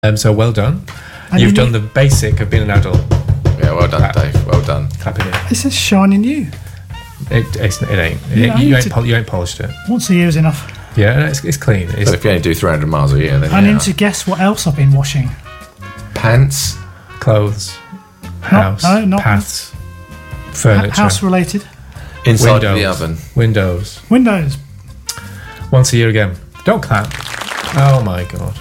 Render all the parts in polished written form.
So well done. And You've done the basic of being an adult. Yeah, well done, Dave. Well done. Clapping it. It says shiny new. It ain't. Yeah, You ain't polished it. Once a year is enough. Yeah, no, it's clean. But if you only do 300 miles a year, then I need to guess what else I've been washing. Pants. Clothes, house, not paths, furniture, House related. Inside windows, the oven. Windows. Windows. Once a year again. Don't clap. Oh my god.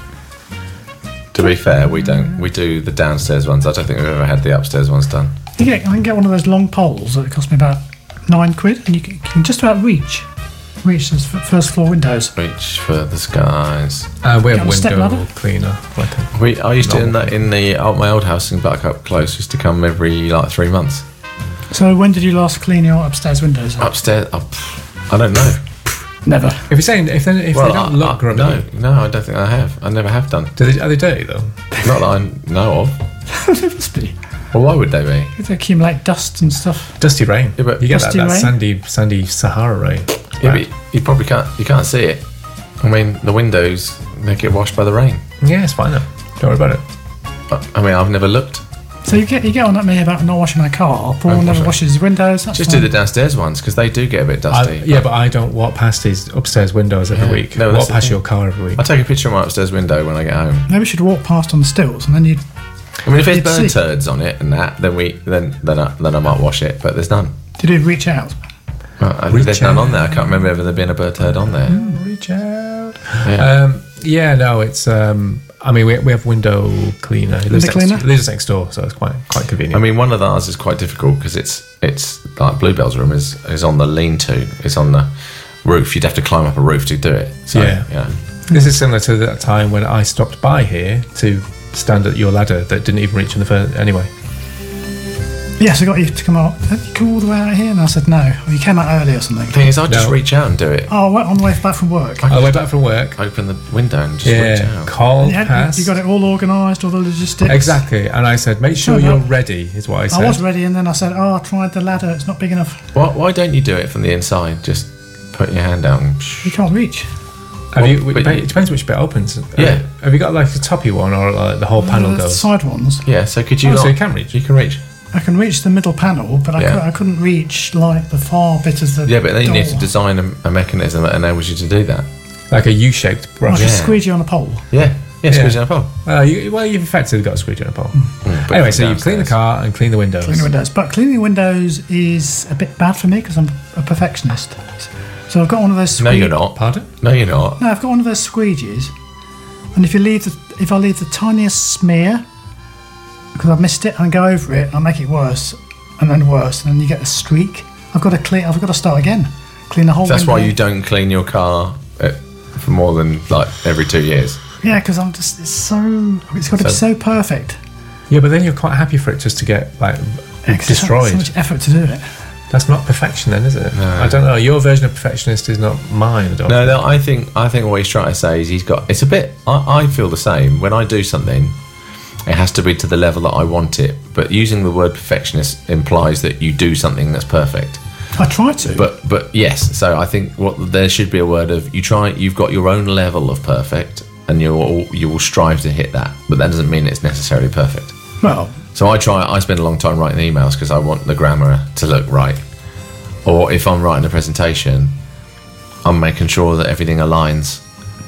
To be fair, we don't. We do the downstairs ones. I don't think we've ever had the upstairs ones done. I can get one of those long poles that cost me about £9, and you can just about reach those first floor windows. Reach for the skies. We have Got a step window ladder? cleaner. I used to in my old house in Buttercup Close. Used to come every 3 months. So when did you last clean your upstairs windows? Upstairs. I don't know. Never. If you're saying if they don't look grubby, no, I don't think I have. I never have done. are they dirty though? Not that I know of. They must be. Well, why would they be? They accumulate dust and stuff. Dusty rain. Yeah, but you get that rain? sandy Sahara rain. Yeah, but you probably can't see it. I mean, the windows, they get washed by the rain. Yeah, it's fine though. Don't worry about it. I mean, I've never looked. So you get on at me about not washing my car. Paul never washes his windows. That's Just fine. do the downstairs ones because they do get a bit dusty. But I don't walk past his upstairs windows every week. No, walk past your car every week. I take a picture of my upstairs window when I get home. Maybe we should walk past on the stills, and then you'd. I mean, if there's You'd burn see. turds on it and that, then I might wash it. But there's none. Did you reach out? There's none on there. I can't remember ever there being a burn turd on there. Reach out. Yeah. No, it's. I mean, we have window cleaner. He lives next door, so it's quite convenient. I mean, one of ours is quite difficult because it's like Bluebell's room is on the lean-to. It's on the roof. You'd have to climb up a roof to do it. So, yeah. This is similar to that time when I stopped by here to stand at your ladder that didn't even reach in the first anyway. Yes, I got you to come out. Did you come all the way out here? And I said no. Or you came out early or something. The thing is, I'd just reach out and do it. Oh, on the way back from work. I went back from work. Open the window and just reach out. Call, pass. You got it all organised, all the logistics. Exactly. And I said, make sure you're ready, is what I said. I was ready, and then I said, I tried the ladder. It's not big enough. Why don't you do it from the inside? Just put your hand out and... You can't reach. It depends which bit opens. Yeah. Have you got like a toppy one or like the whole panel The goes? side ones. Yeah, so could you not... So you can reach? You can reach. I can reach the middle panel, but I couldn't reach like the far bit of the Yeah, but then you need to door. design a mechanism that enables you to do that. Like a U-shaped brush. Like a squeegee on a pole. Yeah, squeeze on a pole. You've effectively got a squeegee on a pole. Anyway, so you clean the car and clean the windows. Clean the windows. But cleaning the windows is a bit bad for me because I'm a perfectionist. So I've got one of those No, you're not. Pardon? No, you're not. No, I've got one of those squeegees. And if I leave the tiniest smear, because I've missed it, and go over it, I'll make it worse, and then worse, and then you get a streak. I've got to start again. Clean the whole That's window. why you don't clean your car for more than like every 2 years. Yeah, because it's got to be so perfect. Yeah, but then you're quite happy for it just to get like destroyed. So much effort to do it. That's not perfection then, is it? No. I don't know. Your version of perfectionist is not mine. No, I think what he's trying to say is it's a bit... I feel the same. When I do something, it has to be to the level that I want it. But using the word perfectionist implies that you do something that's perfect. I try to. But yes, so I think there should be a word of you've got your own level of perfect and you will strive to hit that. But that doesn't mean it's necessarily perfect. Well... So I spend a long time writing emails because I want the grammar to look right. Or if I'm writing a presentation, I'm making sure that everything aligns,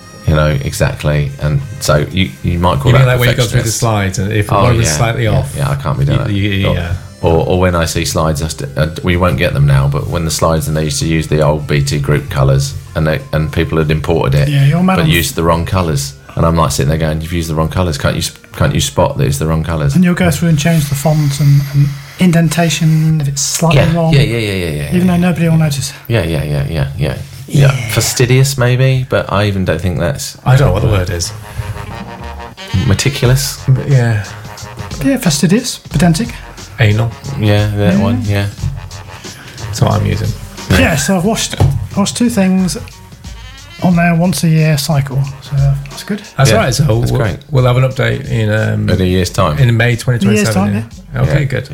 exactly. And so you might call that like when you go through the perfectionist. slides and if one was slightly off. Yeah, I can't be doing that. Yeah. Or when I see slides, we won't get them now, but when the slides, and they used to use the old BT Group colours, and people had imported it, but used the wrong colours. And I'm like sitting there going, you've used the wrong colours. Can't you spot that it's the wrong colours? And you'll go through and change the font and indentation if it's slightly wrong. Yeah. Even though nobody will notice. Yeah. Fastidious, maybe, but I even don't think that's... I don't know what the word is. Meticulous? But yeah, fastidious, pedantic. Anal. Yeah, that one, yeah. That's what I'm using. Yeah, so I've watched 2 things on their once a year cycle, so that's good. That's right. So that's great. We'll have an update in a year's time. In May 2027. A year's time, Okay, good.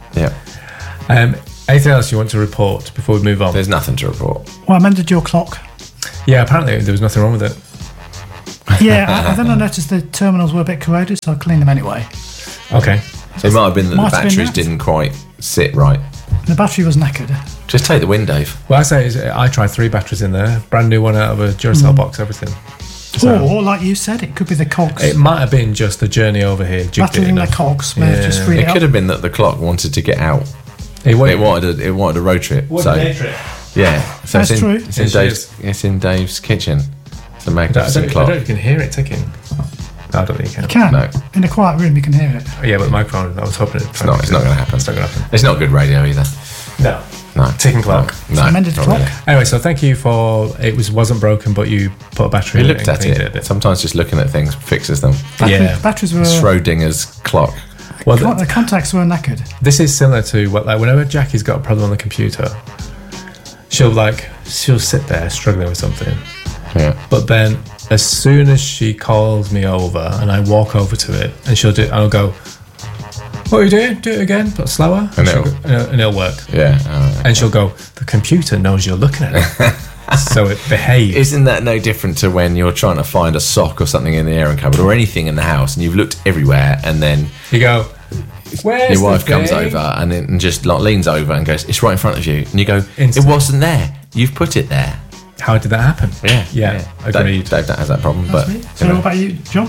Yeah. Anything else you want to report before we move on? There's nothing to report. Well, I mended your clock. Yeah, apparently there was nothing wrong with it. Yeah, and then I noticed the terminals were a bit corroded, so I cleaned them anyway. Okay. So it might have been that the batteries didn't quite sit right. The battery was knackered. Just take the win, Dave. Well, I tried 3 batteries in there, brand new one out of a Duracell box, everything. So, or, like you said, it could be the cogs. It might have been just the journey over here. Battling the cogs may have just freed it could have been that the clock wanted to get out. It wanted a road trip. Day trip. Yeah, so that's true. It's in Dave's kitchen. It's a magnificent clock. I don't know if you can hear it ticking. No, I don't think you can. You can. No. In a quiet room, you can hear it. Yeah, but the microphone, I was hoping it's not going to happen. It's not going to happen. It's not good radio either. No. No. Ticking clock. No. Amended clock. Really. Anyway, so thank you for it wasn't broken, but you put a battery in it. We looked at it. Sometimes just looking at things fixes them. Batteries were Schrodinger's clock. Well, the contacts were knackered. This is similar to whenever Jackie's got a problem on the computer, she'll sit there struggling with something. Yeah. But then as soon as she calls me over and I walk over to it and she'll do it, I'll go, "What are you doing? Do it again, but slower." And it'll work. Yeah. And she'll go, "The computer knows you're looking at it." So it behaves. Isn't that no different to when you're trying to find a sock or something in the airing cupboard or anything in the house and you've looked everywhere and then you go, "Where's your wife comes over and just leans over and goes, "It's right in front of you," and you go, "It wasn't there. You've put it there." How did that happen? Yeah. Agreed. Dave has that problem. So what about you, John?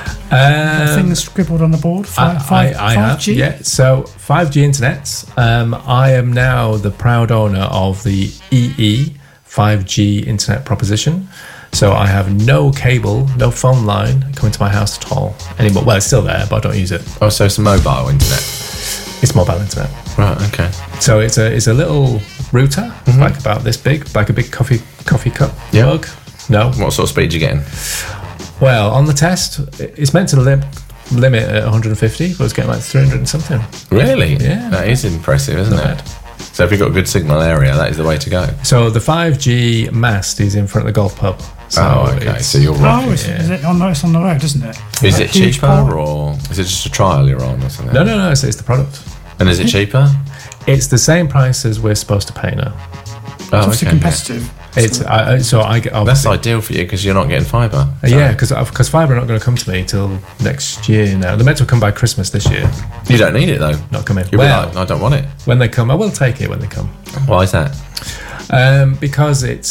Things scribbled on the board. I have. 5G? Yeah. So 5G internet. I am now the proud owner of the EE 5G internet proposition. So I have no cable, no phone line coming to my house at all anymore. Well, it's still there, but I don't use it. Oh, so it's a mobile internet. It's mobile internet. Right. Okay. So it's a little router, like about this big, like a big coffee cup mug. No. What sort of speed are you getting? Well, on the test, it's meant to limit at 150, but it's getting like 300 and something. Really? Yeah. That is impressive, isn't Not it? Bad. So if you've got a good signal area, that is the way to go. So the 5G mast is in front of the golf pub. So okay. So you're rocking. Is it on the road, isn't it? Is it cheaper or is it just a trial you're on or something? No. It's the product. And is it cheaper? It's the same price as we're supposed to pay now. Oh, it's competitive. Yeah. I get. That's ideal for you because you're not getting fibre. So. Yeah, because fibre are not going to come to me till next year now. They're meant to come by Christmas this year. You don't need it though. Not coming. You'll be like, I don't want it. When they come, I will take it when they come. Why is that? Because it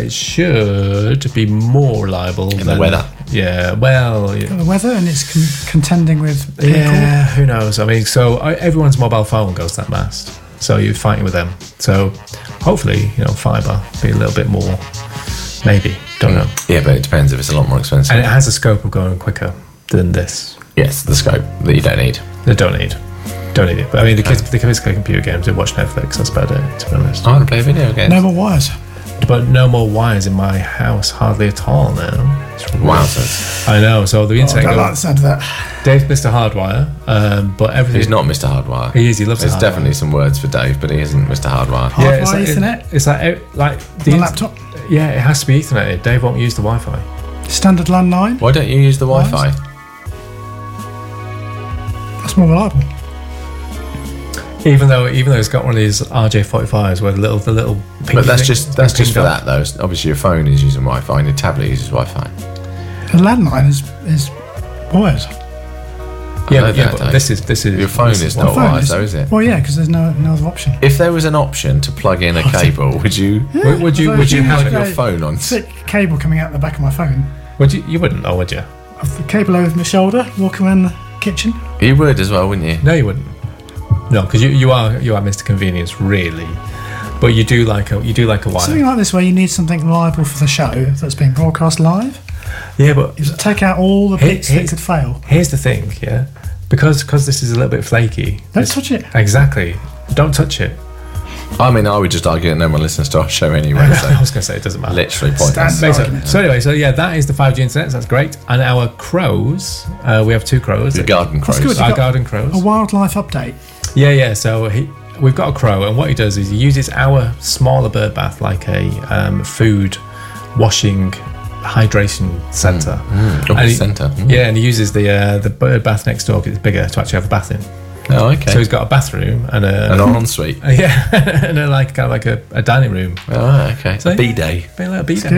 should be more reliable than the weather. Yeah, well, the weather, and it's contending with people. Yeah, who knows? I mean, so everyone's mobile phone goes to that mast, so you're fighting with them. So hopefully, fibre be a little bit more. Maybe, don't know. Yeah, but it depends if it's a lot more expensive. And it has a scope of going quicker than this. Yes, the scope that you don't need. They don't need it. But I mean, the kids play computer games. They watch Netflix. That's about it, to be honest. I want to play video games. No more wires. But no more wires in my house, hardly at all now. Wowzers. I know. So the internet. I like the sound of that. Dave's Mr. Hardwire, but everything. He's not Mr. Hardwire. He is. He loves. There's definitely some words for Dave, but he isn't Mr. Hardwire. Hardwire Ethernet. It's like the laptop. Yeah, it has to be Ethernet. Dave won't use the Wi-Fi. Standard landline. Why don't you use the Wi-Fi? That's more reliable. Even though it's got one of these RJ45s where the little. But that's just for that though. Obviously, your phone is using Wi-Fi and your tablet uses Wi-Fi. The landline is wired. But this is your phone is not wired, though, is it? Well, yeah, because there's no other option. If there was an option to plug in a cable, would you? Yeah, would you have your phone on? Thick cable coming out the back of my phone. Would you? You wouldn't, or would you? I've the cable over my shoulder, walking around the kitchen. You would as well, wouldn't you? No, you wouldn't. No, because you are Mr. Convenience, really. But you do like a wire. Something like this where you need something reliable for the show that's being broadcast live. Yeah, but you take out all the bits that could fail. Here's the thing, yeah, because this is a little bit flaky. Don't touch it. Exactly. Don't touch it. I mean, I would just argue that no one listens to our show anyway. So I was going to say it doesn't matter. Literally pointless. So anyway, that is the 5G internet. So that's great. And our crows, we have 2 crows. The garden crows. That's good. Our garden crows. A wildlife update. Yeah. So we've got a crow, and what he does is he uses our smaller bird bath like a food washing hydration centre. Centre. Yeah, and he uses the bird bath next door because it's bigger to actually have a bath in. Oh, okay. So he's got a bathroom and an ensuite. Yeah, and a dining room. Oh, okay. So B-day. Be a little B-day. Good.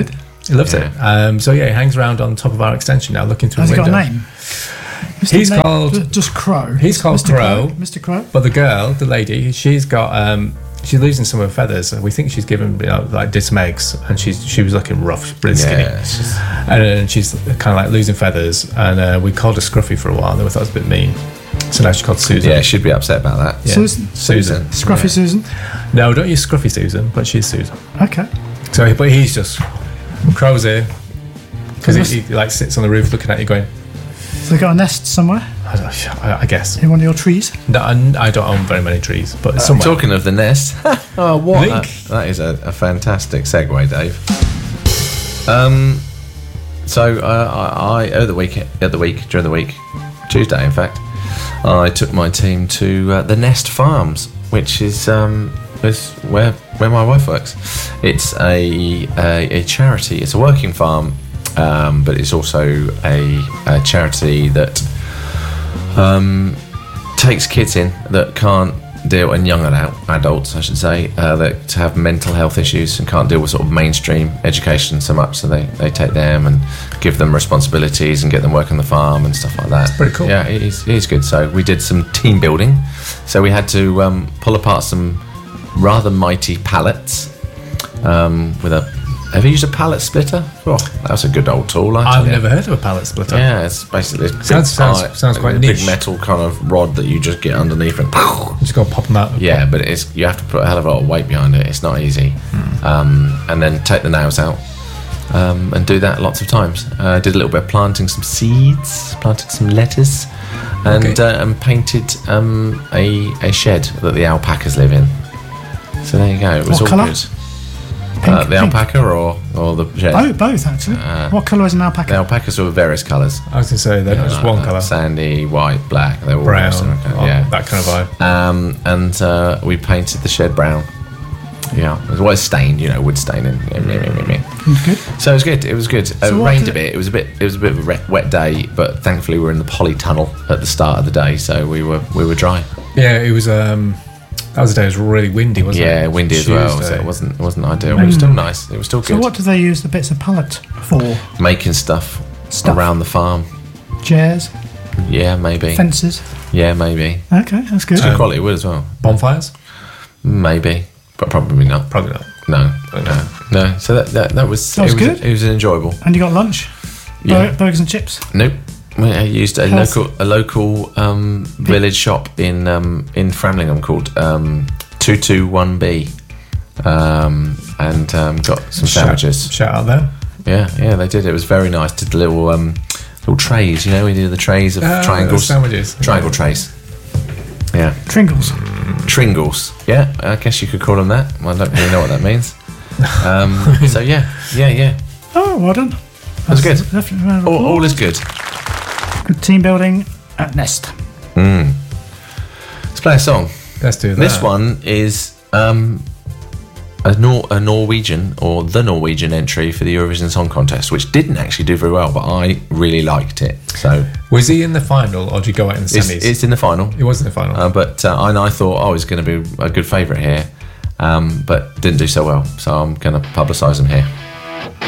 He loves it. So he hangs around on top of our extension now, looking through the window. Has he got a name? He's called just Crow. He's called Mr. Crow. Mr. Crow. But the girl, the lady, she's got she's losing some of her feathers, and we think she's given did some eggs, and she was looking rough, really skinny, and she's kind of like losing feathers, and we called her Scruffy for a while, and we thought it was a bit mean. So now she's called Susan. Yeah, she'd be upset about that. Yeah. Susan. Scruffy Susan. No, don't use Scruffy Susan, but she's Susan. Okay. So, but he's just Crow's here because he like sits on the roof looking at you, going. So they got a nest somewhere? I guess. In one of your trees? No, I don't own very many trees, but somewhere. Talking of the nest, oh, what? Link. That is a fantastic segue, Dave. So during the week, Tuesday, in fact, I took my team to the Nest Farms, which is where my wife works. It's a charity. It's a working farm. But it's also a charity that takes kids in that can't deal, and young adults, I should say, that have mental health issues and can't deal with sort of mainstream education so much. So they take them and give them responsibilities and get them work on the farm and stuff like that. That's pretty cool. Yeah, it is good. So we did some team building. So we had to pull apart some rather mighty pallets with a. Have you used a pallet splitter? Oh, that's a good old tool. I've never heard of a pallet splitter. Yeah, it's basically sounds quite niche. Big metal kind of rod that you just get underneath and just go pop them out. Yeah, but you have to put a hell of a lot of weight behind it. It's not easy. And then take the nails out and do that lots of times. Did a little bit of planting some seeds, planted some lettuce, and painted a shed that the alpacas live in. So there you go. It was all colour? good. The alpaca or the shed? Both actually. What colour is an alpaca? The alpacas were various colours. I was going to say they're not just one colour. Sandy, white, black. They're all brown. Yeah, that kind of vibe. And we painted the shed brown. Yeah, it was stained, wood staining. Good. So it was good. It was good. It rained a bit. It was a bit of a wet day, but thankfully we were in the polytunnel at the start of the day, so we were dry. Yeah, it was. That was the day. It was really windy, wasn't it? Yeah, windy as well. So it wasn't ideal. It was still nice. It was still good. So what do they use the bits of pallet for? Making stuff around the farm. Chairs. Yeah, maybe. Fences. Yeah, maybe. Okay, that's good. Good quality wood as well. Bonfires. Maybe, but probably not. Probably not. No. So that was good. It was enjoyable. And you got lunch? Yeah. Burgers and chips? Nope. I used a local village shop in Framlingham called 221B, and got some sandwiches. Shout out there. Yeah, they did. It was very nice. Did the little trays. We did the trays of triangles. Sandwiches. Triangle trays. Yeah. Tringles. Yeah, I guess you could call them that. Well, I don't really know what that means. So yeah. Oh, well done. That's good. All is good. Good team building at Nest. Let's play a song. Let's do that. This one is a Norwegian or the Norwegian entry for the Eurovision Song Contest, which didn't actually do very well, but I really liked it. So was he in the final, or did you go out in the semis? It's in the final. It was in the final, but I thought I was going to be a good favourite here, but didn't do so well. So I'm going to publicise him here.